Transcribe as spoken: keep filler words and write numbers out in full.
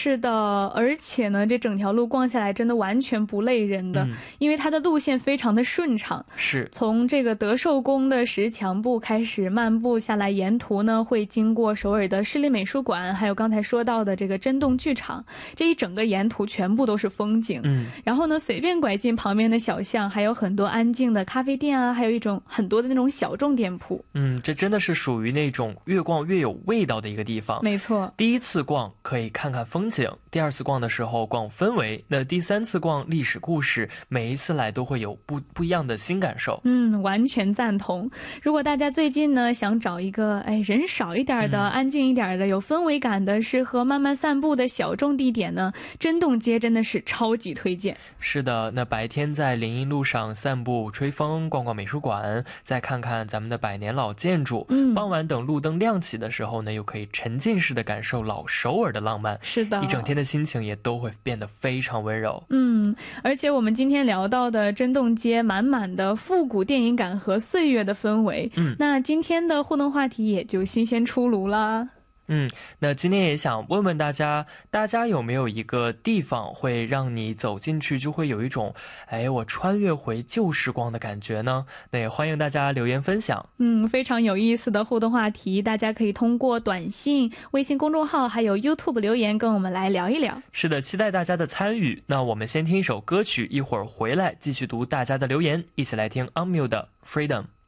是的，而且呢这整条路逛下来真的完全不累人的，因为它的路线非常的顺畅，是从这个德寿宫的石墙步开始漫步下来，沿途呢会经过首尔的市立美术馆，还有刚才说到的这个真洞剧场，这一整个沿途全部都是风景。然后呢随便拐进旁边的小巷，还有很多安静的咖啡店啊，还有一种很多的那种小众店铺。 嗯，这真的是属于那种越逛越有味道的一个地方。 没错， 第一次逛可以看看风景，第二次逛的时候逛氛围，那第三次逛历史故事，每一次来都会有不不一样的新感受。 嗯，完全赞同。如果大家最近呢想找一个哎人少一点的、嗯、安静一点的、有氛围感的、适合慢慢散步的小众地点呢，真洞街真的是超级推荐。 是的，那白天在林荫路上散步吹风，逛逛美术馆，再看看咱们的百年老建筑，嗯，傍晚等路灯亮起的时候呢，又可以沉浸式的感受老首尔的浪漫。 是的， 一整天的心情也都会变得非常温柔。 嗯，而且我们今天聊到的真洞街满满的复古电影感和岁月的氛围，嗯，那今天的互动话题也就新鲜出炉啦。 嗯，那今天也想问问大家，大家有没有一个地方会让你走进去就会有一种哎我穿越回旧时光的感觉呢？那也欢迎大家留言分享。 嗯，非常有意思的互动话题，大家可以通过短信、微信公众号还有 YouTube 留言跟我们来聊一聊。 是的，期待大家的参与。那我们先听一首歌曲，一会儿回来继续读大家的留言，一起来听 Unmute 的 Freedom。